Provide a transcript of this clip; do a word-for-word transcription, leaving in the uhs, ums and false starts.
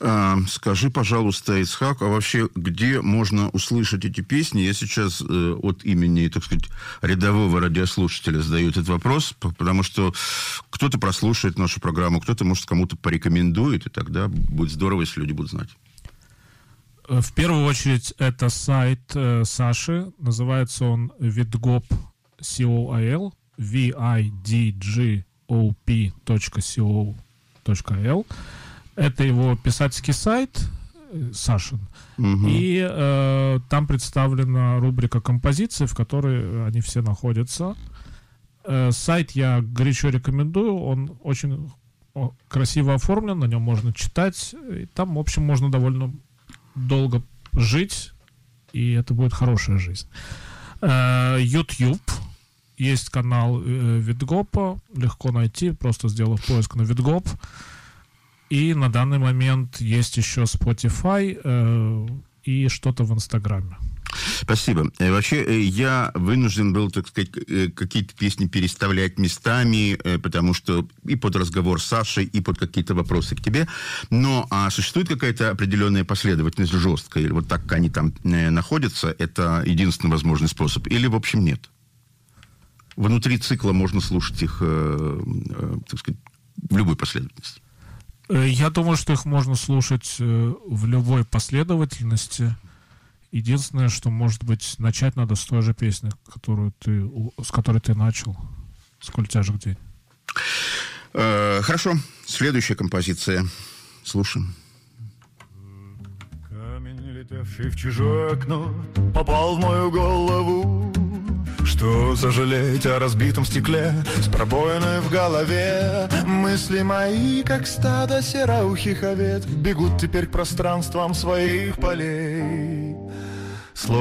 А, скажи, пожалуйста, Ицхак, а вообще где можно услышать эти песни? Я сейчас э, от имени, так сказать, рядового радиослушателя задаю этот вопрос, потому что кто-то прослушает нашу программу, кто-то, может, кому-то порекомендует, и тогда будет здорово, если люди будут знать. В первую очередь, это сайт э, Саши. Называется он vidgop точка кол, ви ай ди джи о пи точка кол точка эл. Это его писательский сайт, Сашин. Угу. И э, там представлена рубрика композиции, в которой они все находятся. Э, сайт я горячо рекомендую. Он очень о, красиво оформлен, на нем можно читать. И там, в общем, можно довольно долго жить, и это будет хорошая жизнь. Э, YouTube. Есть канал э, Видгопа. Легко найти, просто сделав поиск на Видгоп. И на данный момент есть еще Spotify э, и что-то в Инстаграме. Спасибо. Вообще, я вынужден был, так сказать, какие-то песни переставлять местами, потому что и под разговор с Сашей, и под какие-то вопросы к тебе. Но а существует какая-то определенная последовательность жесткая? Или вот так, как они там находятся, это единственный возможный способ? Или, в общем, нет? Внутри цикла можно слушать их, так сказать, в любой последовательности? Я думаю, что их можно слушать в любой последовательности. Единственное, что, может быть, начать надо с той же песни, которую ты, с которой ты начал. «Сколь тяжек день». Э, хорошо. Следующая композиция. Слушаем. Камень, летевший в чужое окно, попал в мою голову. Что сожалеть о разбитом стекле с пробоиной в голове? Мысли мои, как стадо сероухих овец, бегут теперь к пространствам своих полей.